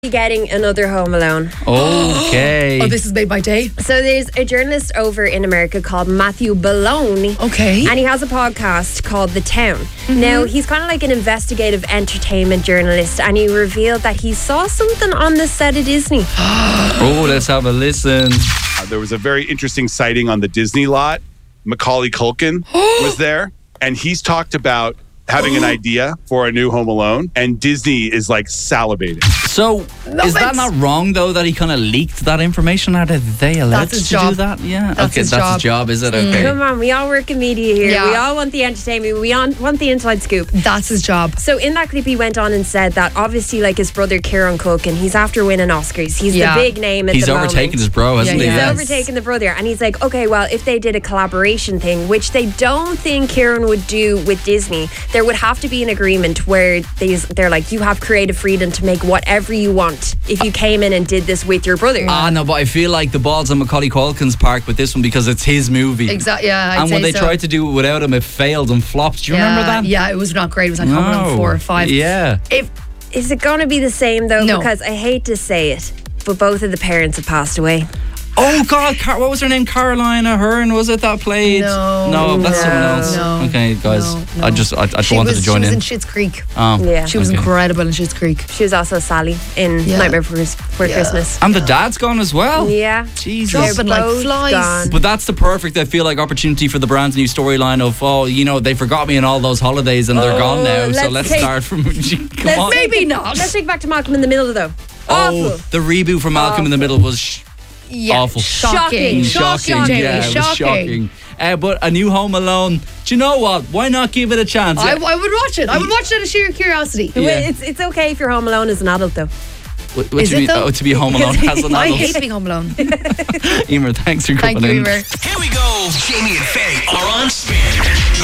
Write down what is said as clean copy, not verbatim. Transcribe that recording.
Getting another Home Alone. Okay. Oh, this is made by day. So there's a journalist over in America called Matthew Balone. Okay. And he has a podcast called The Town. Now, he's kind of like an investigative entertainment journalist, and he revealed that he saw something on the set of Disney. Oh, let's have a listen. There was a very interesting sighting on the Disney lot. Macaulay Culkin was there, and he's talked about having an idea for a new Home Alone, and Disney is like salivating. So, is that not wrong though that he kind of leaked that information? Are they allowed That's his to job. do that? Yeah. That's his job. his job, is it? Okay. Come on, we all work in media here. Yeah. We all want the entertainment. We all want the inside scoop. That's his job. So in that clip, he went on and said that obviously, like his brother Kieran Culkin, he's after winning Oscars. He's Yeah. the big name at He's the moment. overtaken his bro, hasn't Yeah, he? he He's has. overtaken the brother, and he's like, okay, well, if they did a collaboration thing, which they don't think Kieran would do with Disney, there would have to be an agreement where they're like, you have creative freedom to make whatever you want if you came in and did this with your brother. No, but I feel like the ball's on Macaulay Culkin's part with this one because it's his movie. Exactly. Yeah, I'd And say when they so. tried to do it without him, it failed and flopped. Do you remember that? Yeah, it was not great. It was like Home Alone 4 or 5. Yeah. Is it going to be the same though? No. Because I hate to say it, but both of the parents have passed away. Oh God, what was her name? Caroline Aherne, was it that played? No, that's someone else. no, Okay, guys, no. I just wanted to She join was in. in Schitt's Creek. Oh, Yeah. She was okay. incredible in Schitt's Creek. She was also Sally in Yeah. Nightmare Before Christmas. And the dad's gone as well. Yeah. Jesus. Dropping like both flies. gone. But that's the perfect, I feel like, opportunity for the brand's new storyline of, they forgot me in all those holidays and they're gone now. So let's take- start from. Come on. Maybe not. Let's take back to Malcolm in the Middle though. Oh, Awful. the reboot from Malcolm in the Middle was Yeah, awful. Shocking. Jamie, Yeah, it was shocking. But a new Home Alone. Do you know what? Why not give it a chance? I would watch it. I would watch it out of sheer curiosity. Yeah. It's okay if you're home alone as an adult though. What Is do you it mean? though? To be Home Alone as an I adult. hate being home alone. Emer, thanks for Thank coming you, in. Emer. Here we go. Jamie and Faye are on